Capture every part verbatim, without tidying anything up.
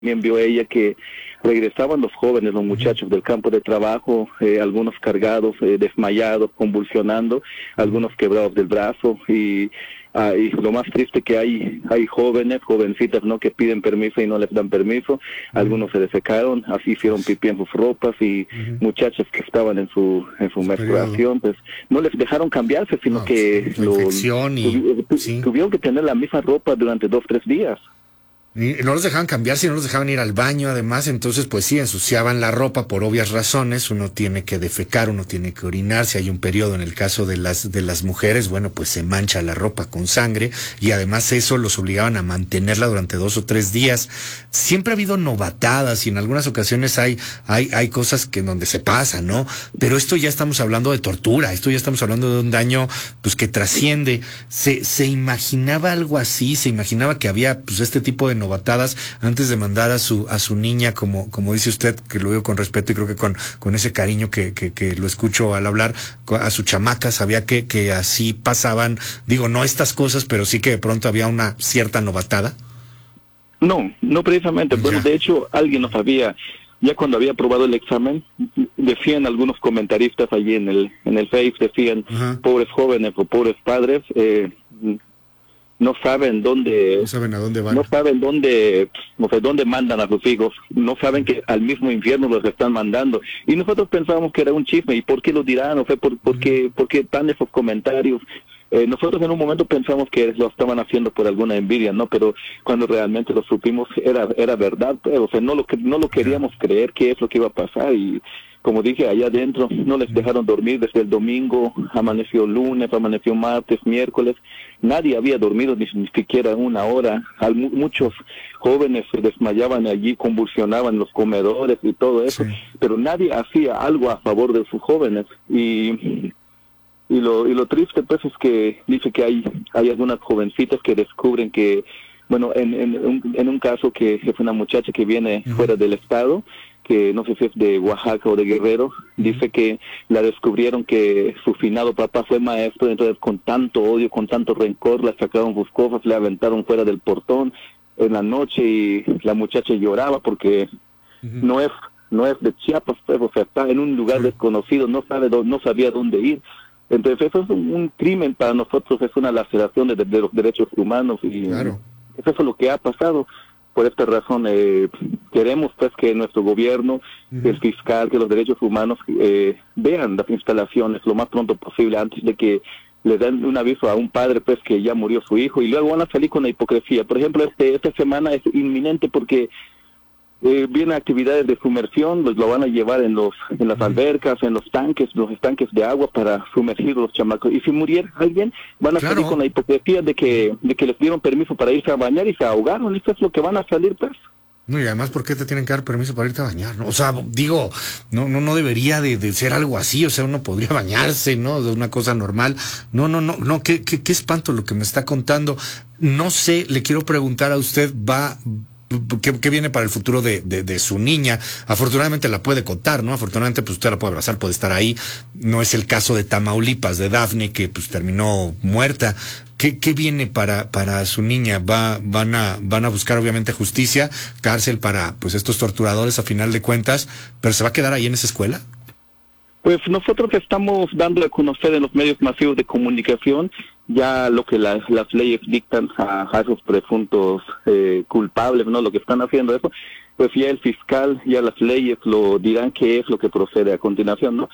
También vio ella que regresaban los jóvenes, los muchachos del campo de trabajo, eh, algunos cargados, eh, desmayados, convulsionando, algunos quebrados del brazo y, ah, y lo más triste que hay hay jóvenes, jovencitas, no, que piden permiso y no les dan permiso, algunos se defecaron, así hicieron pipí en sus ropas y uh-huh. muchachas que estaban en su en su, su menstruación, pues no les dejaron cambiarse, sino no, que lo, y, tu, sí. tuvieron que tener la misma ropa durante dos, tres días. Y no los dejaban cambiarse, no los dejaban ir al baño, además, entonces pues sí, ensuciaban la ropa por obvias razones, uno tiene que defecar, uno tiene que orinar, si hay un periodo en el caso de las de las mujeres, bueno, pues se mancha la ropa con sangre, y además eso los obligaban a mantenerla durante dos o tres días. Siempre ha habido novatadas, y en algunas ocasiones hay, hay, hay cosas que en donde se pasa, ¿no? Pero esto ya estamos hablando de tortura, esto ya estamos hablando de un daño, pues que trasciende. Se, se imaginaba algo así, se imaginaba que había, pues este tipo de novatadas antes de mandar a su a su niña, como como dice usted, que lo digo con respeto y creo que con con ese cariño que que, que lo escucho al hablar, a su chamaca, sabía que que así pasaban, digo, no estas cosas, pero sí que de pronto había una cierta novatada. No, no precisamente. Ya. Bueno, de hecho, alguien nos había, ya cuando había aprobado el examen, decían algunos comentaristas allí en el en el Face, decían, uh-huh. pobres jóvenes o pobres padres, eh, no saben dónde no saben a dónde van, no saben dónde no sé dónde mandan a sus hijos, no saben que al mismo infierno los están mandando, y nosotros pensábamos que era un chisme. ¿Y por qué lo dirán? O sea, ¿por, por qué por qué tan esos comentarios? Eh, nosotros en un momento pensamos que lo estaban haciendo por alguna envidia, no, pero cuando realmente lo supimos era era verdad, pues, o sea, no lo no lo queríamos creer que es lo que iba a pasar. Y como dije, allá adentro no les dejaron dormir desde el domingo, amaneció lunes, amaneció martes, miércoles, nadie había dormido ni, ni siquiera una hora. Al, muchos jóvenes se desmayaban allí, convulsionaban en los comedores y todo eso, sí. pero nadie hacía algo a favor de sus jóvenes. Y y lo y lo triste pues es que dice que hay hay algunas jovencitas que descubren que, bueno, en en un, en un caso que es una muchacha que viene uh-huh. fuera del estado, que no sé si es de Oaxaca o de Guerrero, dice que la descubrieron que su finado papá fue maestro, entonces con tanto odio, con tanto rencor, la sacaron sus cosas, le aventaron fuera del portón en la noche y la muchacha lloraba porque uh-huh. no es no es de Chiapas, pues, o sea, está en un lugar sí. desconocido, no sabe dónde, no sabía dónde ir. Entonces eso es un, un crimen para nosotros, es una laceración de, de, de los derechos humanos, y claro. eso es lo que ha pasado. Por esta razón eh, queremos pues que nuestro gobierno, uh-huh. el fiscal, que los derechos humanos eh, vean las instalaciones lo más pronto posible antes de que le den un aviso a un padre pues que ya murió su hijo, y luego van a salir con la hipocresía. Por ejemplo, este esta semana es inminente porque Eh, vienen actividades de sumersión, pues lo van a llevar en los en las albercas, en los tanques, los estanques de agua para sumergir los chamacos. Y si muriera alguien, van a claro. salir con la hipocresía de que de que les dieron permiso para irse a bañar y se ahogaron. Esto es lo que van a salir, pues. No, y además, ¿por qué te tienen que dar permiso para irte a bañar? ¿No? O sea, digo, no no no debería de, de ser algo así. O sea, uno podría bañarse, ¿no? De una cosa normal. No, no, no, no, qué, qué, qué espanto lo que me está contando. No sé, le quiero preguntar a usted, va... ¿Qué, ¿Qué viene para el futuro de, de, de su niña? Afortunadamente la puede contar, ¿no? Afortunadamente pues usted la puede abrazar, puede estar ahí. No es el caso de Tamaulipas, de Dafne, que pues terminó muerta. ¿Qué, qué viene para para su niña? Va van a van a buscar obviamente justicia, cárcel para pues estos torturadores a final de cuentas, pero ¿se va a quedar ahí en esa escuela? Pues nosotros estamos dando a conocer en los medios masivos de comunicación ya lo que las, las leyes dictan a, a esos presuntos eh, culpables, ¿no? Lo que están haciendo eso, pues ya el fiscal, ya las leyes lo dirán qué es lo que procede a continuación, ¿no?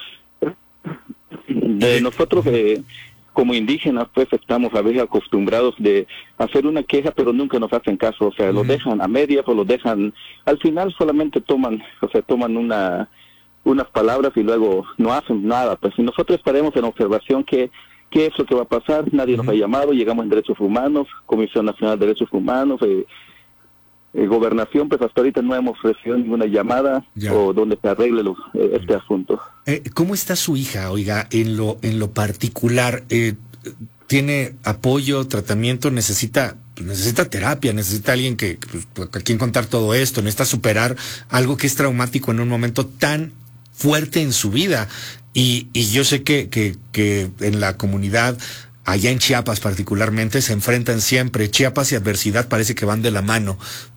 De nosotros eh, como indígenas pues estamos a veces acostumbrados de hacer una queja pero nunca nos hacen caso, o sea, lo dejan a medias o lo dejan, al final solamente toman, o sea, toman una unas palabras y luego no hacen nada. Pues si nosotros estaremos en observación que qué es lo que va a pasar, nadie uh-huh. nos ha llamado, llegamos en Derechos Humanos, Comisión Nacional de Derechos Humanos, eh, eh, Gobernación, pues hasta ahorita no hemos recibido ninguna llamada ya. o donde se arregle los, eh, este asunto. Eh, ¿Cómo está su hija, oiga, en lo en lo particular? Eh, ¿Tiene apoyo, tratamiento, necesita pues necesita terapia, necesita alguien que pues, a quien contar todo esto, necesita superar algo que es traumático en un momento tan fuerte en su vida? Y, y yo sé que, que, que en la comunidad, allá en Chiapas particularmente, se enfrentan siempre. Chiapas y adversidad parece que van de la mano,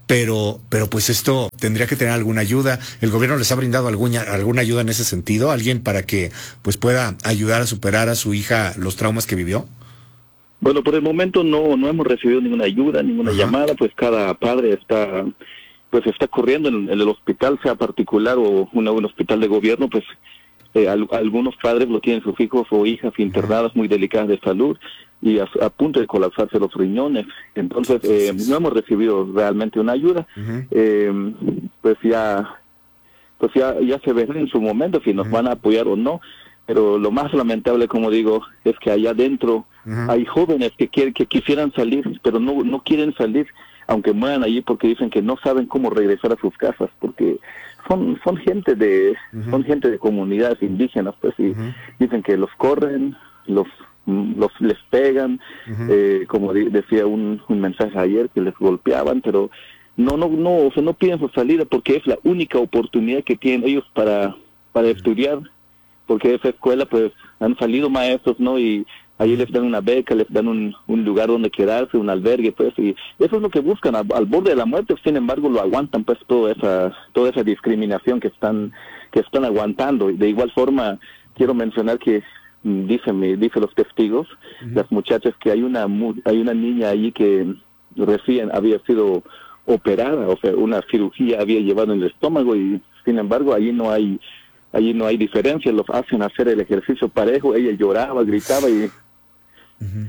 pero, pero pues esto tendría que tener alguna ayuda. ¿El gobierno les ha brindado alguna, alguna ayuda en ese sentido? ¿Alguien para que pues pueda ayudar a superar a su hija los traumas que vivió? Bueno, por el momento no no hemos recibido ninguna ayuda, ninguna Ajá. llamada, pues cada padre está pues está corriendo en, en el hospital, sea particular o una, un hospital de gobierno, pues eh, al, algunos padres lo tienen sus hijos o hijas internadas muy delicadas de salud y a, a punto de colapsarse los riñones. Entonces eh, no hemos recibido realmente una ayuda. Uh-huh. eh, pues ya pues ya ya se verá en su momento si nos uh-huh. van a apoyar o no. Pero lo más lamentable, como digo, es que allá adentro uh-huh. hay jóvenes que quieren, que quisieran salir, pero no no quieren salir, aunque mueran allí, porque dicen que no saben cómo regresar a sus casas, porque son son gente de uh-huh. son gente de comunidades indígenas, pues, y uh-huh. dicen que los corren, los los les pegan, uh-huh. eh, como di- decía un, un mensaje ayer, que les golpeaban, pero no no no, o sea, no piden su salida porque es la única oportunidad que tienen ellos para para uh-huh. estudiar. Porque de esa escuela pues han salido maestros, ¿no? Y ahí les dan una beca, les dan un, un lugar donde quedarse, un albergue, pues, y eso es lo que buscan, al, al borde de la muerte. Sin embargo, lo aguantan, pues, toda esa toda esa discriminación que están que están aguantando. Y de igual forma, quiero mencionar que dicen dice los testigos, uh-huh. las muchachas, que hay una hay una niña allí que recién había sido operada, o sea, una cirugía había llevado en el estómago, y sin embargo, allí no hay Allí no hay diferencia, los hacen hacer el ejercicio parejo, ella lloraba, gritaba y... Uh-huh.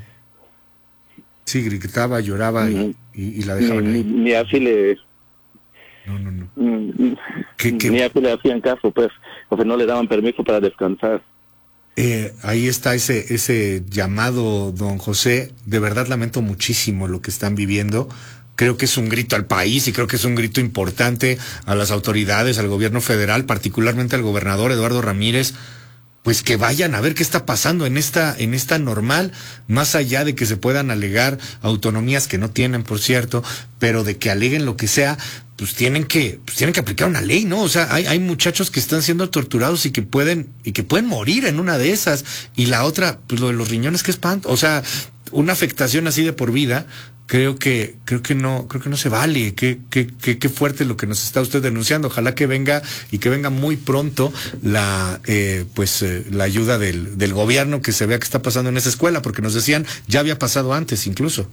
Sí, gritaba, lloraba uh-huh. y, y, y la dejaban ni, ahí. Ni, ni así le... No, no, no. Ni, ¿Qué, qué? ni así le hacían caso, pues, o sea, no le daban permiso para descansar. Eh, ahí está ese, ese llamado, don José. De verdad lamento muchísimo lo que están viviendo. Creo que es un grito al país y creo que es un grito importante a las autoridades, al gobierno federal, particularmente al gobernador Eduardo Ramírez, pues que vayan a ver qué está pasando en esta, en esta normal, más allá de que se puedan alegar autonomías que no tienen, por cierto, pero de que aleguen lo que sea, pues tienen que, pues tienen que aplicar una ley, ¿no? O sea, hay, hay muchachos que están siendo torturados y que pueden, y que pueden morir en una de esas, y la otra, pues lo de los riñones, qué espanto, o sea, una afectación así de por vida. Creo que creo que no creo que no se vale. Qué qué qué qué fuerte lo que nos está usted denunciando. Ojalá que venga y que venga muy pronto la eh, pues eh, la ayuda del del gobierno, que se vea qué está pasando en esa escuela, porque nos decían ya había pasado antes incluso.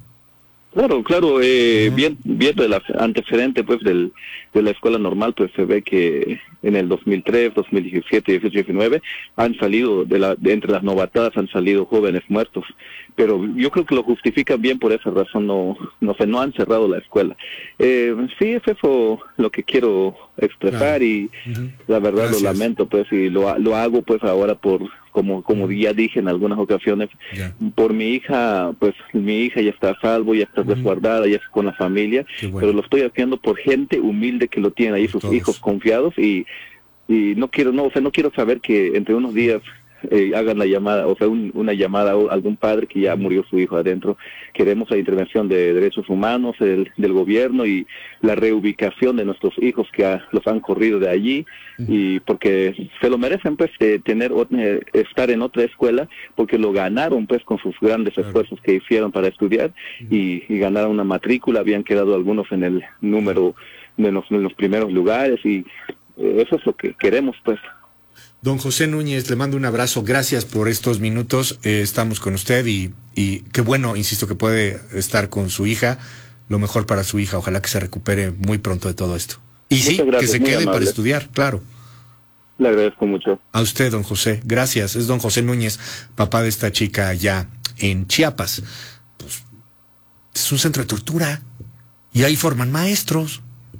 Claro, claro, eh, uh-huh. bien, viendo el antecedente pues del, de la escuela normal, pues se ve que en el dos mil tres, dos mil diecisiete, dieciocho, diecinueve han salido, de, la, de entre las novatadas han salido jóvenes muertos, pero yo creo que lo justifican bien, por esa razón no no, sé, no han cerrado la escuela. Eh, sí, es eso lo que quiero expresar, claro. y uh-huh. la verdad Gracias. Lo lamento, pues, y lo, lo hago pues ahora por... como como ya dije en algunas ocasiones, yeah. por mi hija, pues mi hija ya está a salvo, ya está uh-huh. resguardada, ya está con la familia, bueno. pero lo estoy haciendo por gente humilde que lo tiene ahí, por sus todos. Hijos confiados, y y no quiero, no, o sea, no quiero saber que entre unos días eh, hagan la llamada, o sea, un, una llamada a algún padre que ya murió su hijo adentro. Queremos la intervención de derechos humanos, el, del gobierno, y la reubicación de nuestros hijos que a, los han corrido de allí, uh-huh. y porque se lo merecen, pues, eh, tener eh, estar en otra escuela, porque lo ganaron, pues, con sus grandes claro. esfuerzos que hicieron para estudiar, uh-huh. y, y ganaron una matrícula. Habían quedado algunos en el número de los, en los primeros lugares, y eh, eso es lo que queremos, pues. Don José Núñez, le mando un abrazo. Gracias por estos minutos. Eh, estamos con usted y, y qué bueno, insisto, que puede estar con su hija. Lo mejor para su hija. Ojalá que se recupere muy pronto de todo esto. Y Muchas sí, gracias, que se quede amable. Para estudiar, claro. Le agradezco mucho. A usted, don José. Gracias. Es don José Núñez, papá de esta chica allá en Chiapas. Pues, es un centro de tortura. Y ahí forman maestros.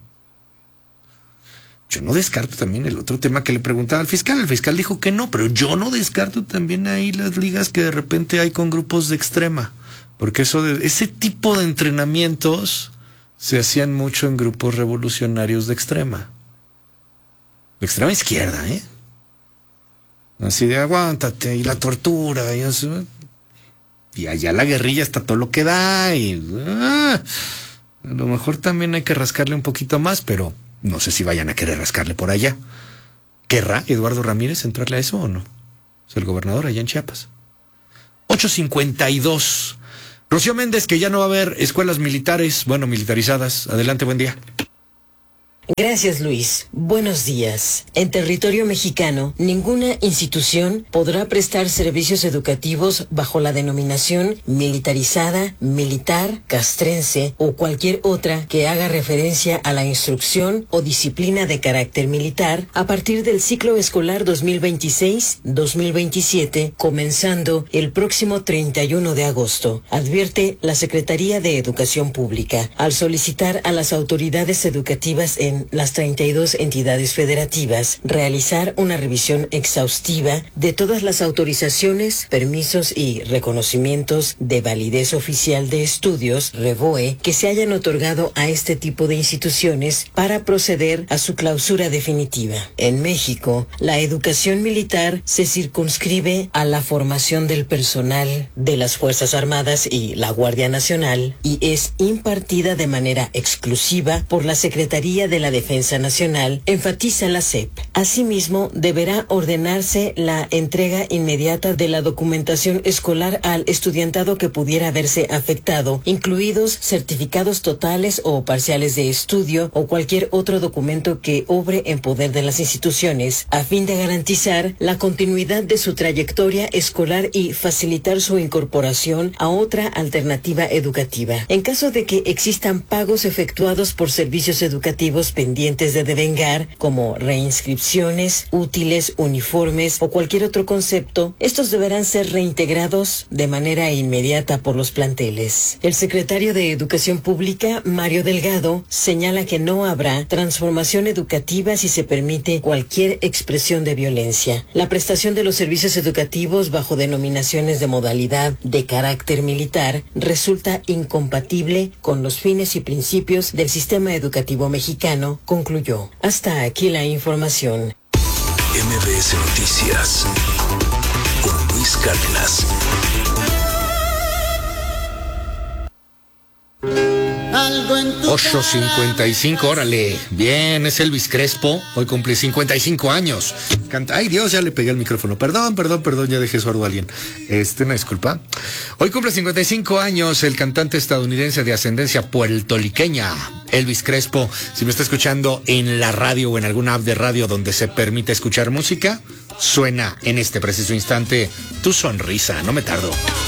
Yo no descarto también el otro tema que le preguntaba al fiscal. El fiscal dijo que no, pero yo no descarto también ahí las ligas que de repente hay con grupos de extrema. Porque eso de, ese tipo de entrenamientos se hacían mucho en grupos revolucionarios de extrema. De extrema izquierda, ¿eh? Así de aguántate, y la tortura, y así. Y allá la guerrilla está todo lo que da, y ah, a lo mejor también hay que rascarle un poquito más, pero no sé si vayan a querer rascarle por allá. ¿Querrá Eduardo Ramírez entrarle a eso o no? Es el gobernador allá en Chiapas. ocho cincuenta y dos. Rocío Méndez, que ya no va a haber escuelas militares, bueno, militarizadas. Adelante, buen día. Gracias, Luis. Buenos días. En territorio mexicano, ninguna institución podrá prestar servicios educativos bajo la denominación militarizada, militar, castrense o cualquier otra que haga referencia a la instrucción o disciplina de carácter militar a partir del ciclo escolar dos mil veintiséis dos mil veintisiete, comenzando el próximo treinta y uno de agosto, advierte la Secretaría de Educación Pública al solicitar a las autoridades educativas en las treinta y dos entidades federativas realizar una revisión exhaustiva de todas las autorizaciones, permisos y reconocimientos de validez oficial de estudios, REVOE, que se hayan otorgado a este tipo de instituciones para proceder a su clausura definitiva. En México, la educación militar se circunscribe a la formación del personal de las Fuerzas Armadas y la Guardia Nacional y es impartida de manera exclusiva por la Secretaría de la Defensa Nacional, enfatiza la S E P. Asimismo, deberá ordenarse la entrega inmediata de la documentación escolar al estudiantado que pudiera verse afectado, incluidos certificados totales o parciales de estudio o cualquier otro documento que obre en poder de las instituciones, a fin de garantizar la continuidad de su trayectoria escolar y facilitar su incorporación a otra alternativa educativa. En caso de que existan pagos efectuados por servicios educativos pendientes de devengar, como reinscripciones, útiles, uniformes o cualquier otro concepto, estos deberán ser reintegrados de manera inmediata por los planteles. El secretario de Educación Pública, Mario Delgado, señala que no habrá transformación educativa si se permite cualquier expresión de violencia. La prestación de los servicios educativos bajo denominaciones de modalidad de carácter militar resulta incompatible con los fines y principios del sistema educativo mexicano, concluyó. Hasta aquí la información. M B S Noticias con Luis Cárdenas. ocho cincuenta y cinco, órale. Bien, es Elvis Crespo. Hoy cumple cincuenta y cinco años. Canta. Ay, Dios, ya le pegué el micrófono. Perdón, perdón, perdón, ya dejé sordo a alguien. Este, una disculpa. Hoy cumple cincuenta y cinco años el cantante estadounidense de ascendencia puertorriqueña, Elvis Crespo. Si me está escuchando en la radio o en alguna app de radio donde se permite escuchar música, suena en este preciso instante tu sonrisa. No me tardo.